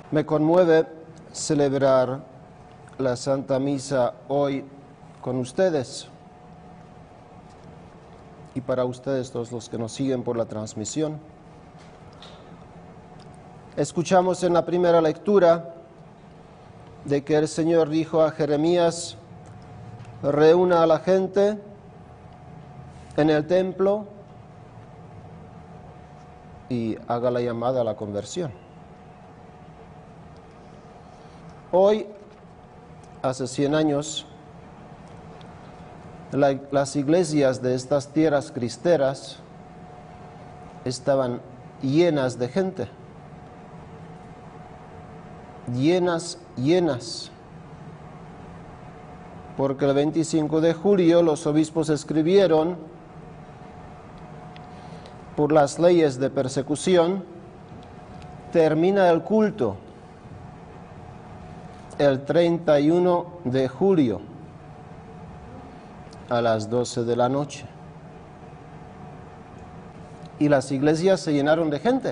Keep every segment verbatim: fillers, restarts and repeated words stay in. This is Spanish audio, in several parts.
Me conmueve celebrar la Santa Misa hoy con ustedes y para ustedes todos los que nos siguen por la transmisión. Escuchamos en la primera lectura de que el Señor dijo a Jeremías: reúna a la gente en el templo y haga la llamada a la conversión. Hoy, hace cien años, la, las iglesias de estas tierras cristeras estaban llenas de gente, llenas, llenas, porque el veinticinco de julio los obispos escribieron: por las leyes de persecución termina el culto el treinta y uno de julio a las doce de la noche. Y las iglesias se llenaron de gente,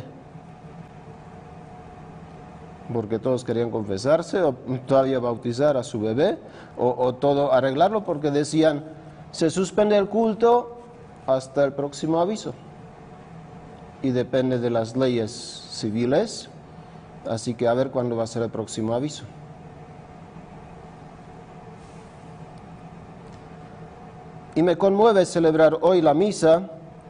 porque todos querían confesarse o todavía bautizar a su bebé o, o todo arreglarlo, porque decían: se suspende el culto hasta el próximo aviso. Y depende de las leyes civiles, así que a ver cuándo va a ser el próximo aviso. Y me conmueve celebrar hoy la misa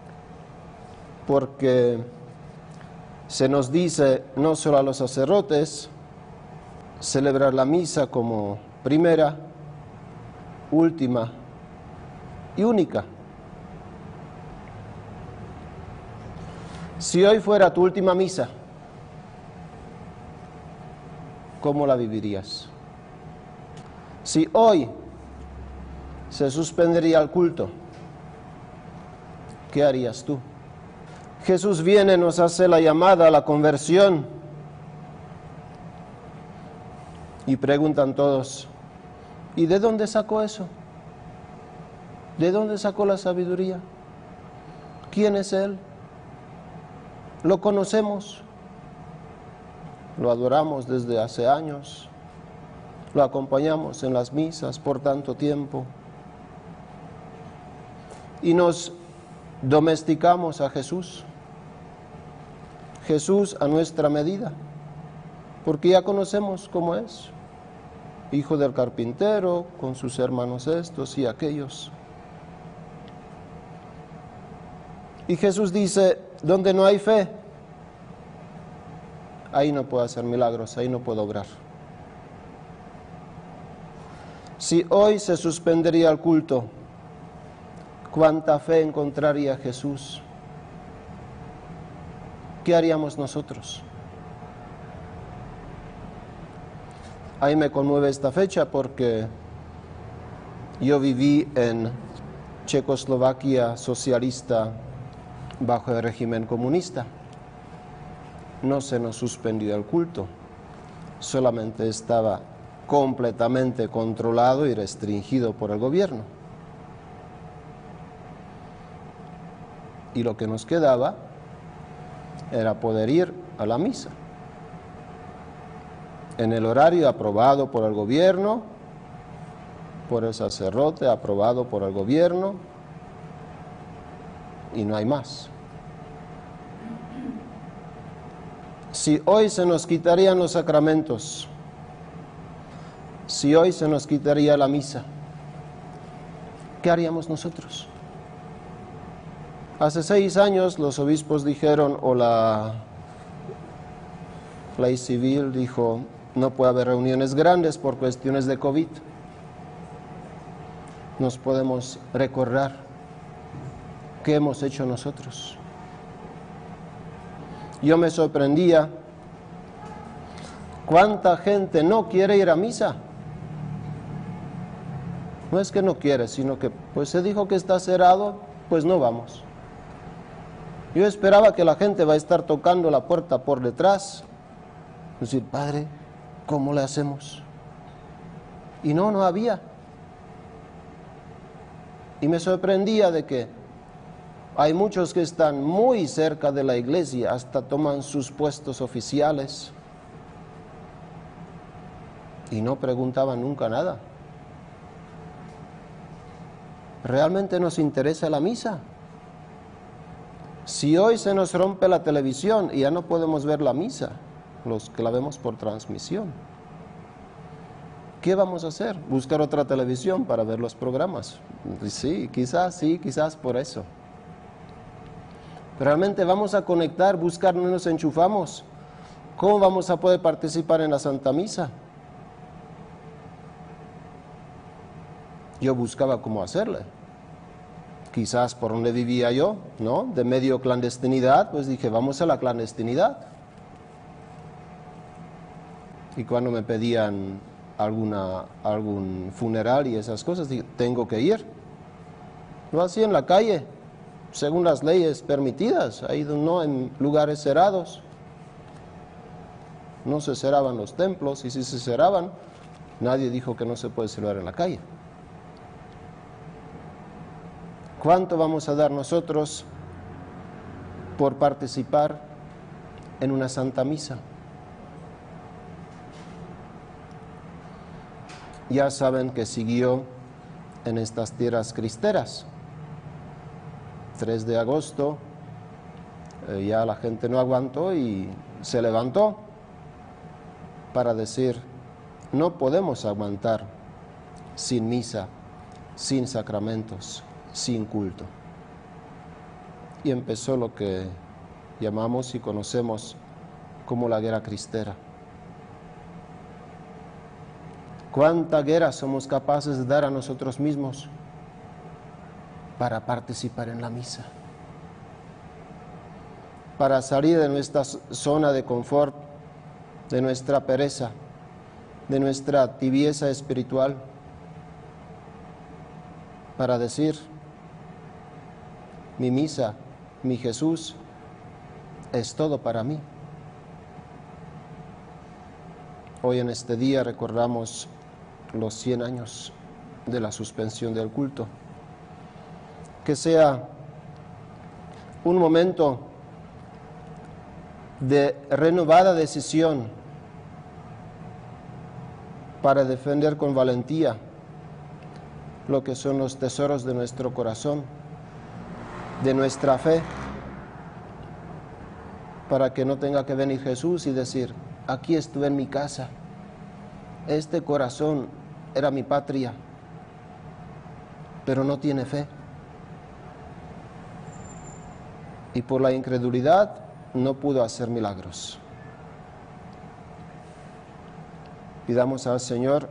porque se nos dice, no solo a los sacerdotes, celebrar la misa como primera, última y única. Si hoy fuera tu última misa, ¿cómo la vivirías? Si hoy se suspendería el culto, ¿qué harías tú? Jesús viene, nos hace la llamada a la conversión y preguntan todos: ¿y de dónde sacó eso? ¿De dónde sacó la sabiduría? ¿Quién es Él? Lo conocemos, lo adoramos desde hace años, lo acompañamos en las misas por tanto tiempo y nos domesticamos a Jesús, Jesús a nuestra medida, porque ya conocemos cómo es, hijo del carpintero, con sus hermanos estos y aquellos. Y Jesús dice: donde no hay fe, ahí no puedo hacer milagros, ahí no puedo obrar. Si hoy se suspendería el culto, ¿cuánta fe encontraría Jesús? ¿Qué haríamos nosotros? Ahí me conmueve esta fecha porque yo viví en Checoslovaquia socialista bajo el régimen comunista. No se nos suspendió el culto, solamente estaba completamente controlado y restringido por el gobierno. Y lo que nos quedaba era poder ir a la misa en el horario aprobado por el gobierno, por el sacerdote aprobado por el gobierno, y no hay más. Si hoy se nos quitarían los sacramentos, si hoy se nos quitaría la misa, ¿qué haríamos nosotros? Hace seis años los obispos dijeron, o la ley civil dijo: no puede haber reuniones grandes por cuestiones de COVID. Nos podemos recordar qué hemos hecho nosotros. Yo me sorprendía cuánta gente no quiere ir a misa. No es que no quiere, sino que pues se dijo que está cerrado, pues no vamos. Yo esperaba que la gente va a estar tocando la puerta por detrás, decir: Padre, ¿cómo le hacemos? Y no, no había. Y me sorprendía de que hay muchos que están muy cerca de la iglesia, hasta toman sus puestos oficiales, y no preguntaban nunca nada. ¿Realmente nos interesa la misa? Si hoy se nos rompe la televisión y ya no podemos ver la misa, los que la vemos por transmisión, ¿qué vamos a hacer? ¿Buscar otra televisión para ver los programas? Sí, quizás, sí, quizás por eso. ¿Realmente vamos a conectar, buscar, no nos enchufamos? ¿Cómo vamos a poder participar en la Santa Misa? Yo buscaba cómo hacerle. Quizás por donde vivía yo, ¿no? De medio clandestinidad, pues dije, vamos a la clandestinidad. Y cuando me pedían alguna, algún funeral y esas cosas, dije, tengo que ir. Lo hacía en la calle, según las leyes permitidas, ahí no en lugares cerrados. No se cerraban los templos, y si se cerraban, nadie dijo que no se puede celebrar en la calle. ¿Cuánto vamos a dar nosotros por participar en una Santa Misa? Ya saben que siguió en estas tierras cristeras. tres de agosto, eh, ya la gente no aguantó y se levantó para decir, no podemos aguantar sin misa, sin sacramentos, sin culto. Y empezó lo que llamamos y conocemos como la guerra cristera. ¿Cuánta guerra somos capaces de dar a nosotros mismos para participar en la misa? Para salir de nuestra zona de confort, de nuestra pereza, de nuestra tibieza espiritual, para decir, mi misa, mi Jesús, es todo para mí. Hoy en este día recordamos los cien años de la suspensión del culto. Que sea un momento de renovada decisión para defender con valentía lo que son los tesoros de nuestro corazón, de nuestra fe, para que no tenga que venir Jesús y decir, aquí estuve en mi casa, este corazón era mi patria, pero no tiene fe. Y por la incredulidad no pudo hacer milagros. Pidamos al Señor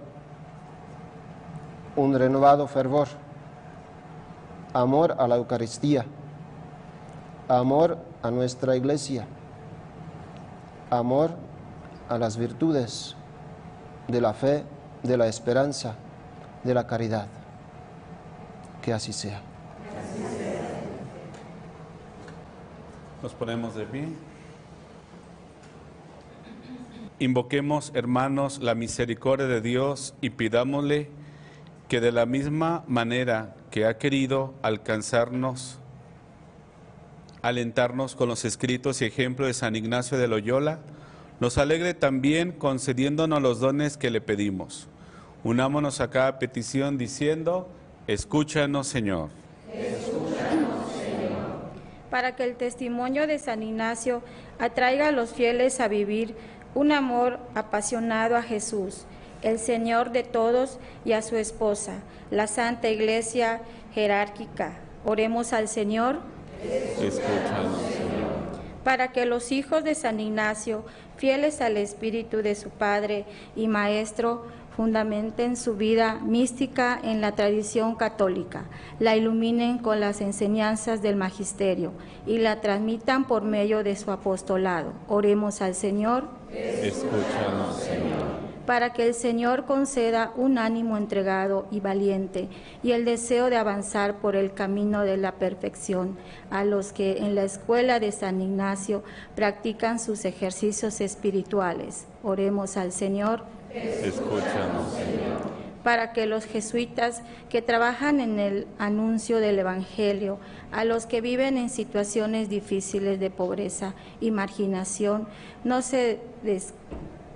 un renovado fervor, amor a la Eucaristía, amor a nuestra Iglesia, amor a las virtudes de la fe, de la esperanza, de la caridad. Que así sea. Nos ponemos de pie. Invoquemos, hermanos, la misericordia de Dios y pidámosle que de la misma manera que ha querido alcanzarnos, alentarnos con los escritos y ejemplos de San Ignacio de Loyola, nos alegre también concediéndonos los dones que le pedimos. Unámonos a cada petición diciendo, escúchanos, Señor. Escúchanos, Señor. Para que el testimonio de San Ignacio atraiga a los fieles a vivir un amor apasionado a Jesús, el Señor de todos, y a su esposa, la Santa Iglesia jerárquica. Oremos al Señor. Escúchanos, Señor. Para que los hijos de San Ignacio, fieles al espíritu de su Padre y Maestro, fundamenten su vida mística en la tradición católica, la iluminen con las enseñanzas del magisterio y la transmitan por medio de su apostolado. Oremos al Señor. Escúchanos, Señor. Para que el Señor conceda un ánimo entregado y valiente y el deseo de avanzar por el camino de la perfección a los que en la escuela de San Ignacio practican sus ejercicios espirituales. Oremos al Señor. Escúchanos, Señor. Para que los jesuitas que trabajan en el anuncio del Evangelio, a los que viven en situaciones difíciles de pobreza y marginación, no se des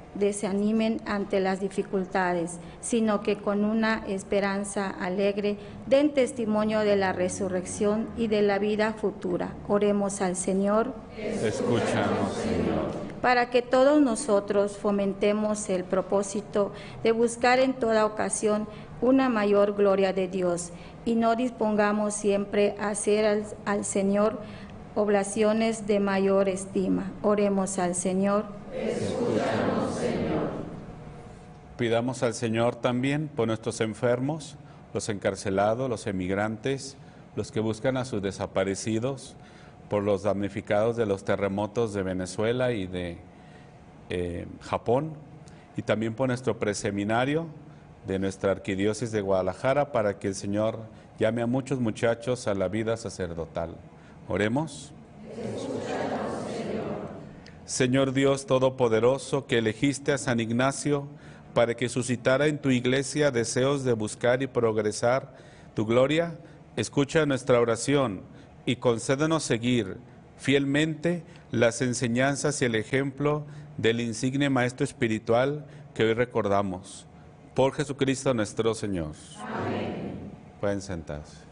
desanimen ante las dificultades, sino que con una esperanza alegre den testimonio de la resurrección y de la vida futura. Oremos al Señor. Escúchanos, Señor. Para que todos nosotros fomentemos el propósito de buscar en toda ocasión una mayor gloria de Dios y no dispongamos siempre a hacer al, al Señor oblaciones de mayor estima. Oremos al Señor. Escúchanos, Señor. Pidamos al Señor también por nuestros enfermos, los encarcelados, los emigrantes, los que buscan a sus desaparecidos, por los damnificados de los terremotos de Venezuela y de eh, Japón, y también por nuestro preseminario de nuestra arquidiócesis de Guadalajara, para que el Señor llame a muchos muchachos a la vida sacerdotal. Oremos. Señor Dios Todopoderoso, que elegiste a San Ignacio para que suscitara en tu iglesia deseos de buscar y progresar tu gloria, escucha nuestra oración y concédenos seguir fielmente las enseñanzas y el ejemplo del insigne Maestro Espiritual que hoy recordamos. Por Jesucristo nuestro Señor. Amén. Pueden sentarse.